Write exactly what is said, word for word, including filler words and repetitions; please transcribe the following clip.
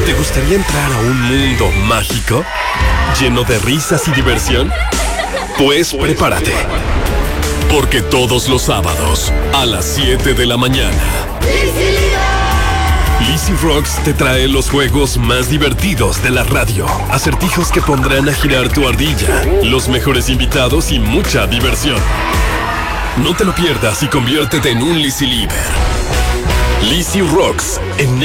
¿Te gustaría entrar a un mundo mágico? ¿Lleno de risas y diversión? Pues prepárate. Porque todos los sábados, a las siete de la mañana, Lizzy Rocks te trae los juegos más divertidos de la radio. Acertijos que pondrán a girar tu ardilla, los mejores invitados y mucha diversión. No te lo pierdas y conviértete en un Lizzy Lieber. Lizzy Rocks en